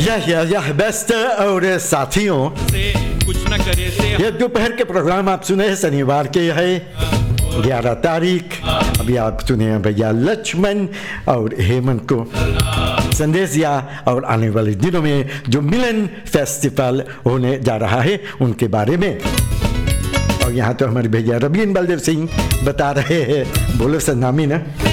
यह बेस्ट और साथियों कुछ न करे से ये दोपहर के प्रोग्राम आप सुने हैं शनिवार के है 11 तारीख। अभी आप सुने हैं भैया लक्ष्मण और हेमंत को संदेश दिया और आने वाले दिनों में जो मिलन फेस्टिवल होने जा रहा है उनके बारे में। और यहाँ तो हमारे भैया रवीन बलदेव सिंह बता रहे हैं। बोलो सन्नामी ना।